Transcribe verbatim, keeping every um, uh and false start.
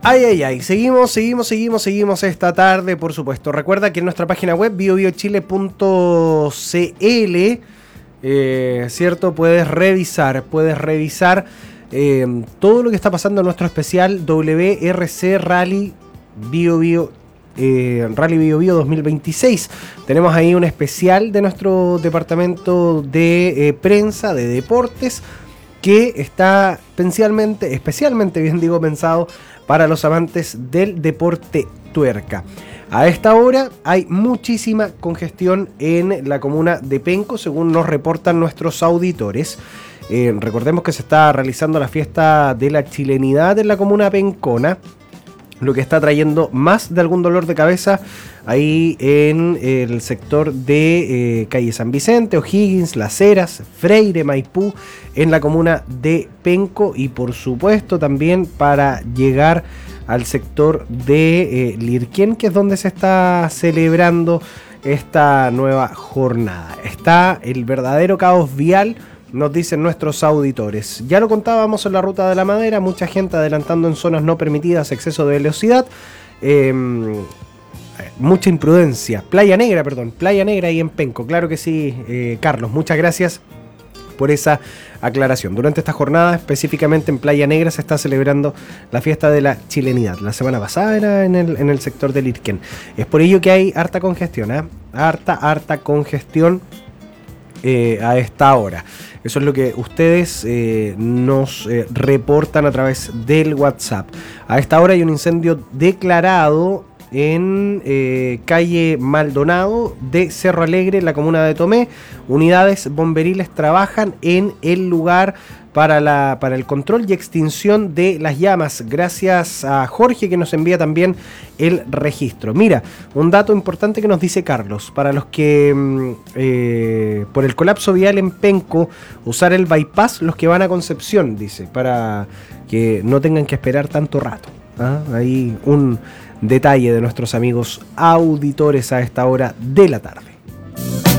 Ay, ay, ay, seguimos, seguimos, seguimos, seguimos esta tarde, por supuesto. Recuerda que en nuestra página web, bio bio chile punto c l, eh, ¿cierto? Puedes revisar, puedes revisar eh, todo lo que está pasando en nuestro especial W R C Rally Bio Bio, eh, Rally Bio Bio dos mil veintiséis. Tenemos ahí un especial de nuestro departamento de eh, prensa, de deportes, que está especialmente, especialmente bien digo, pensado para los amantes del deporte tuerca. A esta hora hay muchísima congestión en la comuna de Penco, según nos reportan nuestros auditores. Eh, recordemos que se está realizando la fiesta de la chilenidad en la comuna pencona, lo que está trayendo más de algún dolor de cabeza ahí en el sector de eh, calle San Vicente, O'Higgins, Las Heras, Freire, Maipú, en la comuna de Penco, y por supuesto también para llegar al sector de eh, Lirquén, que es donde se está celebrando esta nueva jornada. Está el verdadero caos vial, nos dicen nuestros auditores. Ya lo contábamos en la ruta de la madera, mucha gente adelantando en zonas no permitidas, exceso de velocidad, eh, mucha imprudencia. Playa Negra, perdón, Playa Negra y en Penco, claro que sí, eh, Carlos, muchas gracias por esa aclaración. Durante esta jornada, específicamente en Playa Negra, se está celebrando la fiesta de la chilenidad. La semana pasada era en el, en el sector del Lirquén. Es por ello que hay harta congestión, ¿eh? harta, harta congestión eh, a esta hora. Eso es lo que ustedes eh, nos eh, reportan a través del WhatsApp. A esta hora hay un incendio declarado en eh, calle Maldonado de Cerro Alegre, en la comuna de Tomé. Unidades bomberiles trabajan en el lugar para, la, para el control y extinción de las llamas. Gracias a Jorge, que nos envía también el registro. Mira, un dato importante que nos dice Carlos: para los que eh, por el colapso vial en Penco, usar el bypass los que van a Concepción, dice, para que no tengan que esperar tanto rato. ¿Ah? Ahí un detalle de nuestros amigos auditores a esta hora de la tarde.